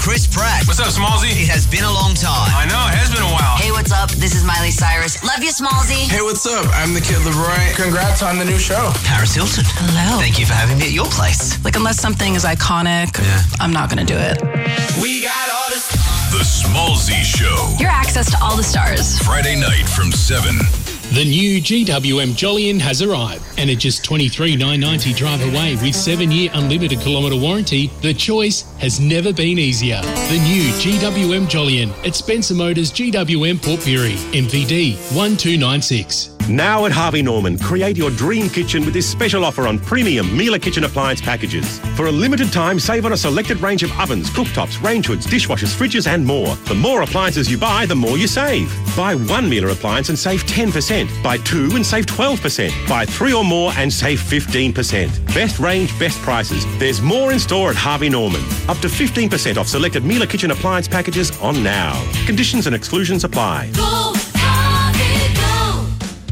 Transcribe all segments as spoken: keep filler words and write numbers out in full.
Chris Pratt. What's up, Smallsy? It has been a long time. I know, it has been a while. Hey, what's up? This is Miley Cyrus. Love you, Smallsy. Hey, what's up? I'm the Kid Leroy. Congrats on the new show. Paris Hilton. Hello. Thank you for having me at your place. Like, unless something is iconic, yeah. I'm not going to do it. We got all this. The Smallsy Show. Your access to all the stars. Friday night from seven. The new G W M Jolyon has arrived, and at just twenty-three thousand nine hundred ninety drive away with seven-year unlimited kilometre warranty, the choice has never been easier. The new G W M Jolyon at Spencer Motors G W M Port Pirie, M V D one two nine six. Now at Harvey Norman, create your dream kitchen with this special offer on premium Miele kitchen appliance packages. For a limited time, save on a selected range of ovens, cooktops, range hoods, dishwashers, fridges and more. The more appliances you buy, the more you save. Buy one Miele appliance and save ten percent. Buy two and save twelve percent. Buy three or more and save fifteen percent. Best range, best prices. There's more in store at Harvey Norman. Up to fifteen percent off selected Miele kitchen appliance packages on now. Conditions and exclusions apply. Go, Harvey, go.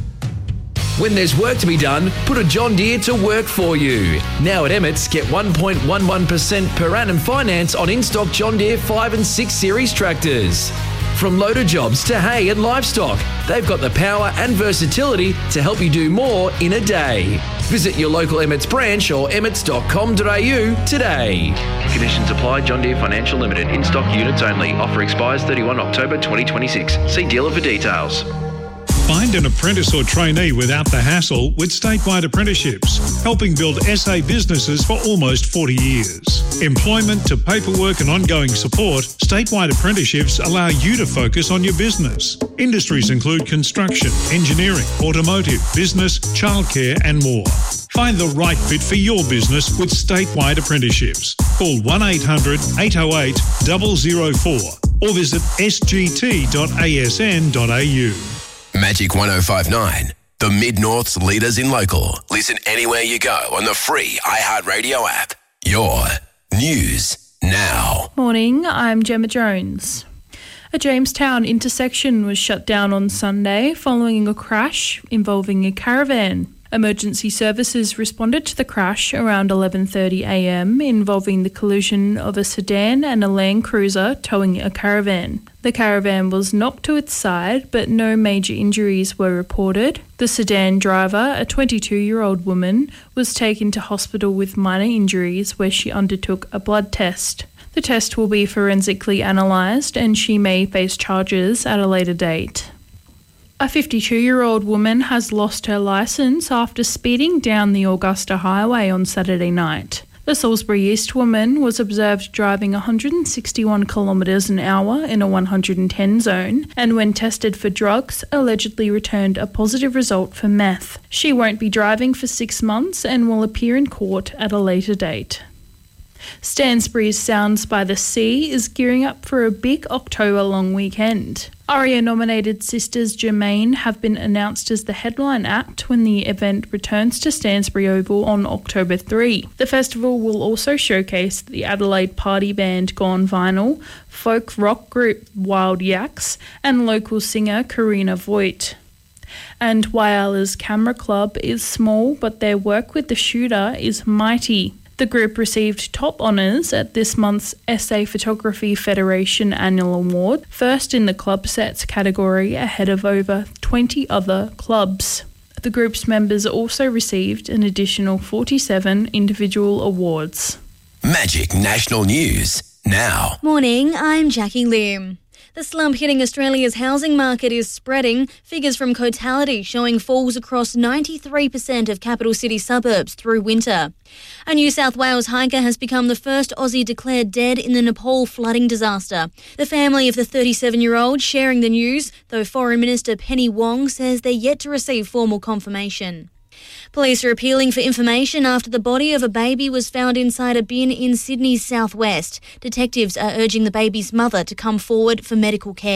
When there's work to be done, put a John Deere to work for you. Now at Emmett's, get one point one one percent per annum finance on in-stock John Deere five and six series tractors. From loader jobs to hay and livestock, they've got the power and versatility to help you do more in a day. Visit your local Emmett's branch or emmets dot com dot a u today. Conditions apply. John Deere Financial Limited. In-stock units only. Offer expires thirty-first October twenty twenty-six. See dealer for details. Find an apprentice or trainee without the hassle with Statewide Apprenticeships, helping build S A businesses for almost forty years. Employment to paperwork and ongoing support, Statewide Apprenticeships allow you to focus on your business. Industries include construction, engineering, automotive, business, childcare and more. Find the right fit for your business with Statewide Apprenticeships. Call one eight hundred eight oh eight zero zero four or visit s g t dot a s n dot a u. Magic one oh five point nine, the Mid-North's leaders in local. Listen anywhere you go on the free iHeartRadio app. Your news now. Morning, I'm Gemma Jones. A Jamestown intersection was shut down on Sunday following a crash involving a caravan. Emergency services responded to the crash around eleven thirty a m involving the collision of a sedan and a Land Cruiser towing a caravan. The caravan was knocked to its side, but no major injuries were reported. The sedan driver, a twenty-two-year-old woman, was taken to hospital with minor injuries where she undertook a blood test. The test will be forensically analysed and she may face charges at a later date. A fifty-two-year-old woman has lost her licence after speeding down the Augusta Highway on Saturday night. The Salisbury East woman was observed driving one hundred sixty-one kilometres an hour in a one hundred ten zone and when tested for drugs, allegedly returned a positive result for meth. She won't be driving for six months and will appear in court at a later date. Stansbury's Sounds by the Sea is gearing up for a big October long weekend. ARIA-nominated sisters Germain have been announced as the headline act when the event returns to Stansbury Oval on October third. The festival will also showcase the Adelaide party band Gone Vinyl, folk rock group Wild Yaks, and local singer Karina Voigt. And Whyala's Camera Club is small, but their work with the shooter is mighty. The group received top honours at this month's S A Photography Federation Annual Award, first in the club sets category ahead of over twenty other clubs. The group's members also received an additional forty-seven individual awards. Magic National News now. Morning, I'm Jackie Lim. The slump hitting Australia's housing market is spreading. Figures from Cotality showing falls across ninety-three percent of capital city suburbs through winter. A New South Wales hiker has become the first Aussie declared dead in the Nepal flooding disaster. The family of the thirty-seven-year-old sharing the news, though Foreign Minister Penny Wong says they're yet to receive formal confirmation. Police are appealing for information after the body of a baby was found inside a bin in Sydney's southwest. Detectives are urging the baby's mother to come forward for medical care.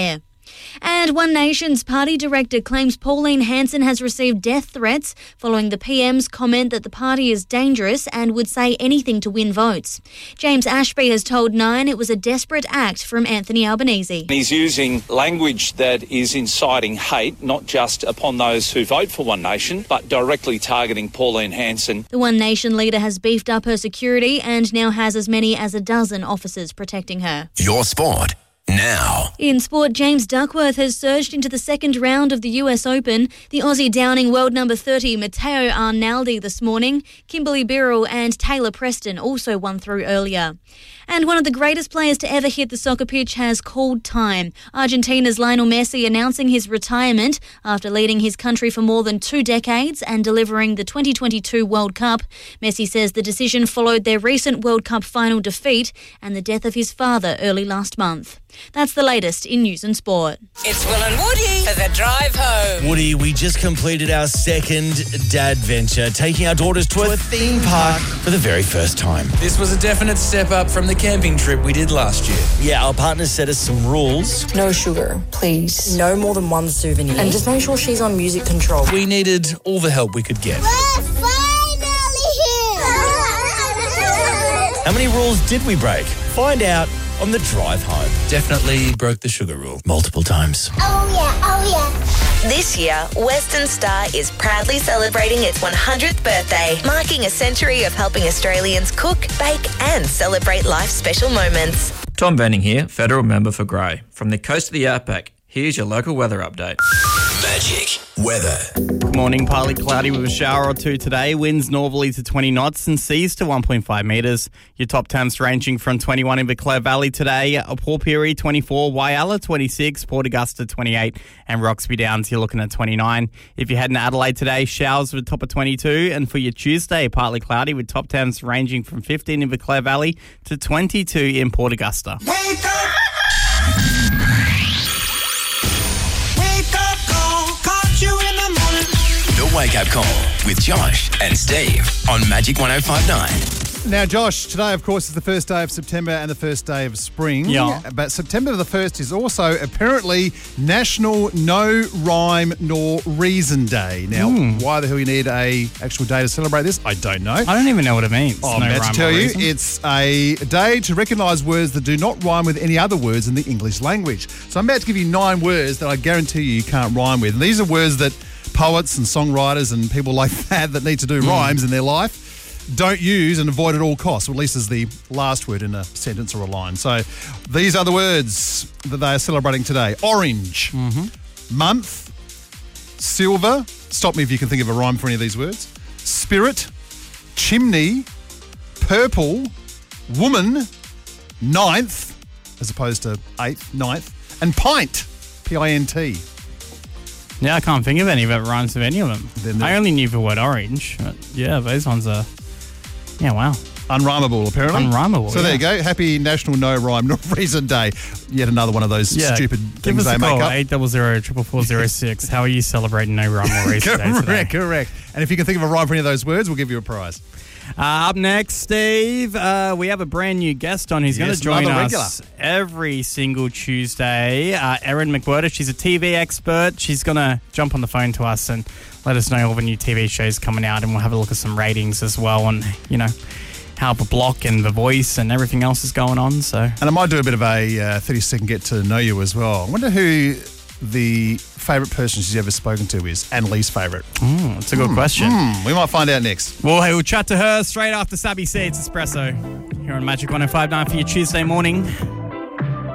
And One Nation's party director claims Pauline Hanson has received death threats following the P M's comment that the party is dangerous and would say anything to win votes. James Ashby has told Nine it was a desperate act from Anthony Albanese. He's using language that is inciting hate, not just upon those who vote for One Nation, but directly targeting Pauline Hanson. The One Nation leader has beefed up her security and now has as many as a dozen officers protecting her. Your sport now. In sport, James Duckworth has surged into the second round of the U S Open. The Aussie downing world number thirty Matteo Arnaldi this morning. Kimberly Birrell and Taylor Preston also won through earlier. And one of the greatest players to ever hit the soccer pitch has called time. Argentina's Lionel Messi announcing his retirement after leading his country for more than two decades and delivering the twenty twenty-two World Cup. Messi says the decision followed their recent World Cup final defeat and the death of his father early last month. That's the latest in news and sport. It's Will and Woody for the drive home. Woody, we just completed our second dad venture, taking our daughters to a theme park for the very first time. This was a definite step up from the camping trip we did last year. Yeah, our partner set us some rules. No sugar, please. No more than one souvenir. And just make sure she's on music control. We needed all the help we could get. We're finally here! How many rules did we break? Find out on the drive home. Definitely broke the sugar rule multiple times. Oh yeah, oh yeah. This year, Western Star is proudly celebrating its one hundredth birthday, marking a century of helping Australians cook, bake and celebrate life's special moments. Tom Benning here, Federal Member for Grey. From the coast of the outback, here's your local weather update. Magic weather. Good morning, partly cloudy with a shower or two today. Winds northerly to twenty knots and seas to one point five metres. Your top temps ranging from twenty-one in the Clare Valley today, Port Pirie twenty-four, Whyalla twenty-six, Port Augusta twenty-eight and Roxby Downs you're looking at twenty-nine. If you're heading to Adelaide today, showers with a top of twenty-two, and for your Tuesday, partly cloudy with top temps ranging from fifteen in the Clare Valley to twenty-two in Port Augusta. Wake up! The Wake Up Call with Josh and Steve on Magic one oh five point nine. Now, Josh, today, of course, is the first day of September and the first day of spring. Yeah. But September the first is also apparently National No Rhyme Nor Reason Day. Now, Mm. why the hell you need a actual day to celebrate this, I don't know. I don't even know what it means. Oh, no I'm about rhyme to tell or you, reason. it's a day to recognise words that do not rhyme with any other words in the English language. So I'm about to give you nine words that I guarantee you you can't rhyme with. And these are words that poets and songwriters and people like that that need to do Mm. rhymes in their life don't use and avoid at all costs, or at least as the last word in a sentence or a line. So these are the words that they are celebrating today. Orange, mm-hmm. month, silver, stop me if you can think of a rhyme for any of these words, spirit, chimney, purple, woman, ninth, as opposed to eighth, ninth, and pint, P I N T. Yeah, I can't think of any that rhymes with any of them. I only knew the word orange. But yeah, those ones are, yeah, wow. Unrhymable, apparently. Unrhymable, So yeah. there you go. Happy National No Rhyme Nor Reason Day. Yet another one of those Yeah, stupid give things us they a make call, up. eight double zero triple four zero six. How are you celebrating No Rhyme or Reason Day today? Correct, correct. And if you can think of a rhyme for any of those words, we'll give you a prize. Uh, up next, Steve, uh, we have a brand new guest on who's Yes, going to join another us every single Tuesday. Uh, Erin McWhirter, she's a T V expert. She's going to jump on the phone to us and let us know all the new T V shows coming out, and we'll have a look at some ratings as well on, you know, how the block and the voice and everything else is going on. So, And I might do a bit of a uh, thirty-second get to know you as well. I wonder who the favourite person she's ever spoken to is, and least favourite. Mm, that's a good Mm, question. mm, we might find out next. Well, hey, we'll chat to her straight after Sabby Seeds Espresso here on Magic one oh five point nine for your Tuesday morning.